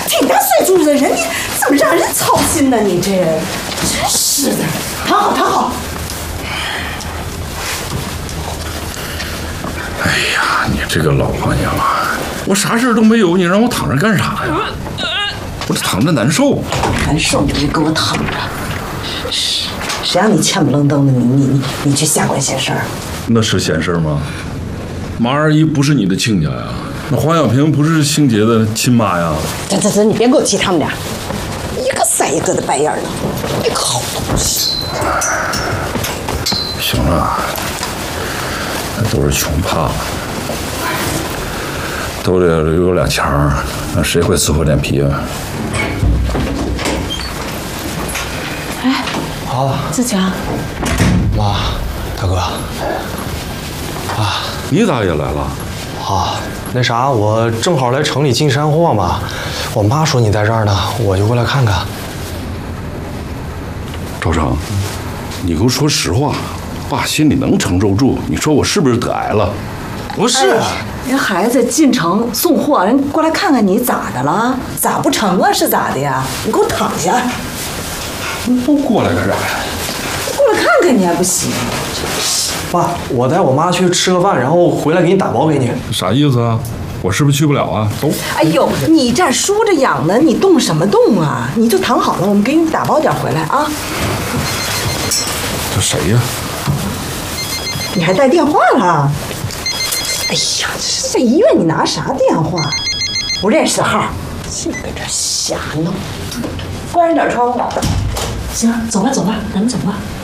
挺大岁数的人，你怎么让人操心呢？你这人，真是的。躺好，躺好。 哎呀，你这个老婆娘啊，我啥事都没有，你让我躺着干啥呀？我这躺着难受。 难受你就别给我躺着。谁让你欠不愣登的？你去下关闲事儿？ 那是闲事吗？马二姨不是你的亲家呀，那黄小平不是星杰的亲妈呀。 这，你别给我提他们俩，一个赛一个的白眼呢，一个好东西。 行了，那都是穷怕了，兜里有俩钱儿，那谁会撕破脸皮啊？ 哎， 好， 自强， 妈，大哥， 你咋也来了？ 那啥，我正好来城里进山货嘛，我妈说你在这儿呢，我就过来看看。 赵成，你给我说实话，爸心里能承受住？你说我是不是得癌了？ 不是， 人孩子进城送货，人过来看看你咋的了？咋不成啊？是咋的呀？你给我躺下。 你都过来干啥呀？ 过来看看你还不行？ 爸，我带我妈去吃个饭，然后回来给你打包给你。 啥意思啊？我是不是去不了啊？走。 哎呦，你这梳着痒呢，你动什么动啊？你就躺好了，我们给你打包点回来啊。 这谁呀？ 你还带电话了？哎呀，这医院你拿啥电话？不认识号，净搁这瞎弄。关上点窗户。行，走吧，咱们走吧。